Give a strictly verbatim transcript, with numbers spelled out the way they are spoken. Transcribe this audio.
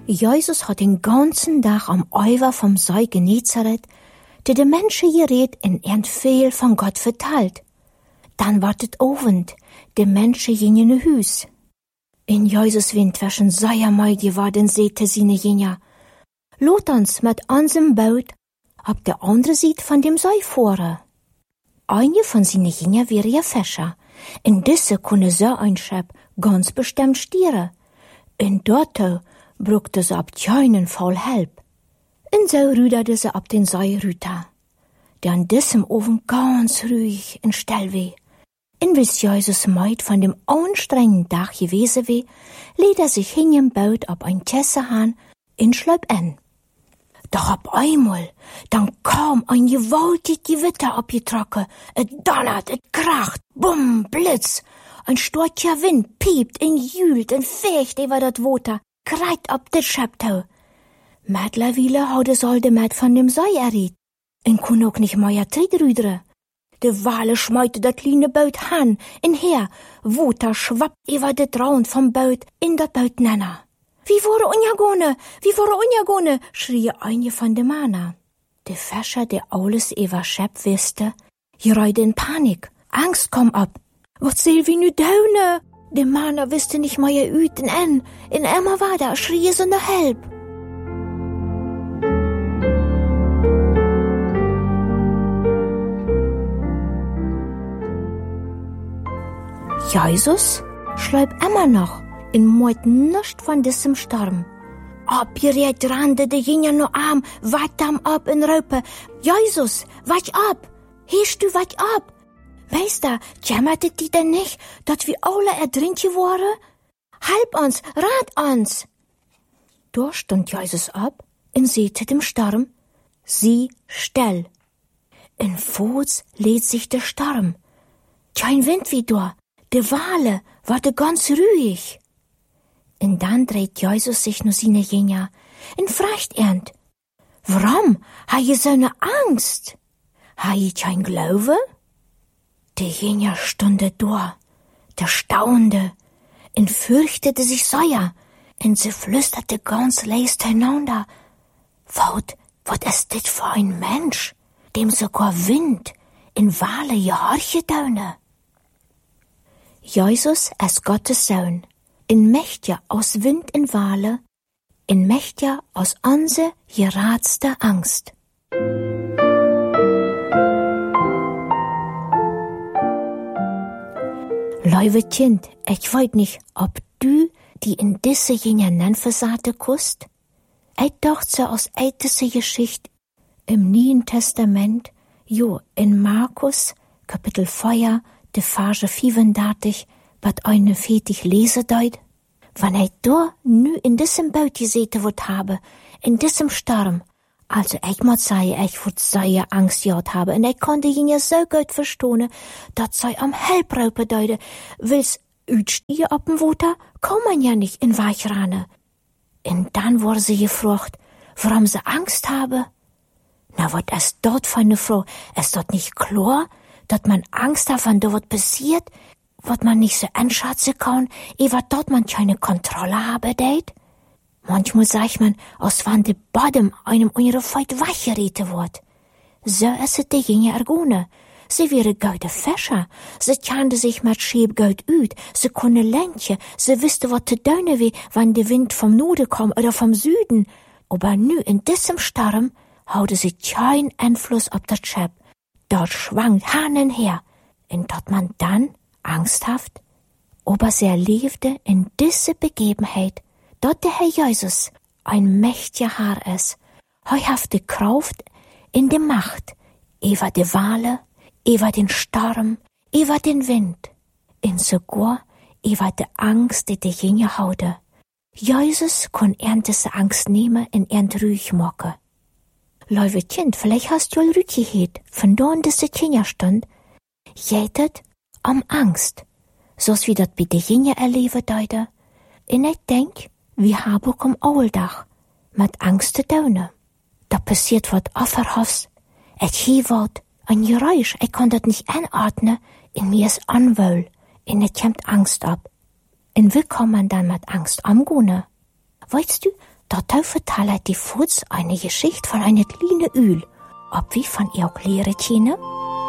Jesus hat den ganzen Tag am Ufer vom See Genezareth, der de Menschen geredet in ernt viel von Gott verteilt. Dann ward het Abend, de Menschen gingen in Hüs. In Jesus Wind waschen sehr mal geworden, sehte seine Jünger. Lot uns mit unserem Boot ab der andere Seite von dem See fahren. Eine von seinen Jünger wäre ja Fischer. In diese kunne so ein Schiff ganz bestimmt stieren. In dort brauchte sie ab keinen Fall Help. Und so ruderte sie ab den See rüter. Der an diesem Ofen ganz ruhig und still war. Und bis Jesus meid von dem anstrengenden Tag gewesen war, lädt er sich hin im Boot ab ein Kesselhahn und schlepp an. Doch ab einmal, dann kam ein gewaltig Gewitter abgetrocken. Et donnert, et kracht, bumm, Blitz. Ein starker Wind piept und jühlt und fecht über das Wasser, kreit ab das Schöpftau. Mittlerweile hat es all de Mäd von dem See erriet und kann auch nicht mehr tritt. De Wale schmeute das kleine Boot han und her, Wasser schwappt über das Raund vom Boot in das Boot nenner. Wie wurde unjagone, wie wurde unjagone, schrie eine von den Männern. Der Fischer, der alles über Schöpf wusste, geriet in Panik. Angst kom ab. Was soll wie nu daune? Der Männer wusste nicht mehr üt in en, in immer war da, schrie sie nach Help. Jesus schläuft immer noch in meut nischt von diesem Sturm. Abgerät rannte de Jünger nur arm, weiter ab in Raupe. Jesus, wach ab! Hörst du, wach ab! Meister, jämmerte die denn nicht, dass wir alle erdrinkt geworden? Halb uns, rat uns! Da stund Jesus ab und sehte dem Sturm. Sie still. In Fuß lädt sich der Sturm. Kein Wind wie da. De Wale warte ganz ruhig. Und dann dreht Jesus sich nur seine Jünger und fragt ernt, warum ha je so ne Angst? Ha je kein Glaube? Die Jünger stunde da, der staunte und fürchtete sich sehr, und sie flüsterte ganz leise einander, wat, wat ist dit für ein Mensch, dem sogar Wind in Wale gehorche daune? Jesus ist Gottes Sohn, in Mächtja aus Wind in Wale, in Mächtja aus unser geratster Angst. Liebe Kind, ich weiß nicht, ob du die in diese jener Nennversate kust? Ich dachte aus ältester Geschichte im Neuen Testament, jo, in Markus, Kapitel vier, de Verse fünfunddreißig, wat eine fertig lesen deut. Wenn ich da nu in diesem Boot gesehen wird habe, in diesem Sturm, also ich muss sagen, ich würd sehr Angst gehabt habe, und ich konnte ihn ja so gut verstehen, dass sie am Helbraupe deute, will's utstiegen auf dem Wasser, kann man ja nicht in Weichrane. Und dann wurde sie gefragt, warum sie Angst habe. Na, wat ist dort für eine Frau? Ist dort nicht klar, dass man Angst hat, wenn da was passiert, was man nicht so einschätzen kann, eh wat dort man keine Kontrolle habe, deit? Manchmal sagt man, als wenn de Bodem einem unserer Feit weggeräten wird. So ist es die Jünger ergone. Sie wäre gute Fischer. Sie kannte sich mit Schäb gut üt. Sie kunne lenken. Sie wüsste, was zu tun wie, wenn der Wind vom Norden kommt oder vom Süden. Aber nu in diesem Sturm hatte sie keinen Einfluss auf das Schiff. Dort schwankt hin und her. Und dat man dann angsthaft, aber sie erlebte in dieser Begebenheit, dort der Herr Jesus ein mächtiger Herr ist, heuhafte Kraft in der Macht, über die Wale, über den Sturm, über den Wind, und sogar über die Angst, die die Jünger haute. Jesus kann ernt diese Angst nehmen und ernt ruhig machen. Liebe Kind, vielleicht hast du all Rüt gehört, von da an diese Kinderstund, jätet am Angst, so's wie dat bei de Jünger erleben deute. Und ich denk, wir haben auch am Alltag mit Angst zu tun. Da passiert wat Offerhafs, ich hier wat, ein Geräusch, ich kann dat nicht einordnen, in mir ist unwohl, und es kommt Angst ab. Und wie kann man dann mit Angst umgehen? Weißt du, Dort vertelt die Fuß eine Geschichte von einer kleinen Öl, ob wie von ihr auch lehren können.